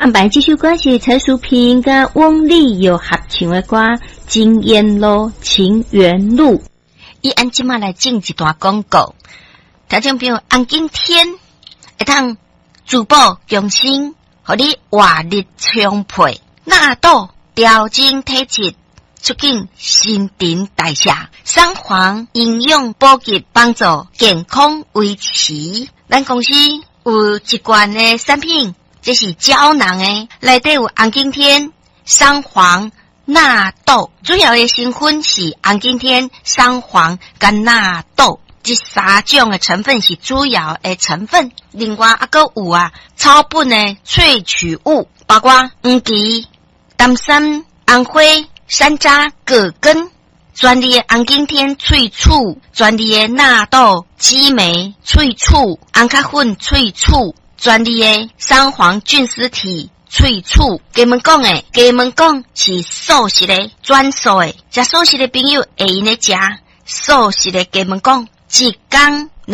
安排这首歌是陈淑萍跟翁丽友合唱的歌《金燕路情缘路》。 伊按即马来进一段广告，听众朋友，安今天会当珠宝用心，互你活力充沛，纳豆调整体质，促进新陈代谢，三黄营养补给，帮助健康维持。咱公司有一罐的产品，这是胶囊的，内底有红景天、三黄、纳豆，主要的成分是红景天、三黄跟纳豆，这三种的成分是主要的成分。另外还有草本的萃取物，包括黄芪、丹参、红花、山楂、葛根，专利的红景天萃取，专利的纳豆、激酶萃取，红咖粉萃取，专利的三黄菌丝体萃取。给们讲是素食的专属的，食素食的朋友会用来食素食的。给们讲一天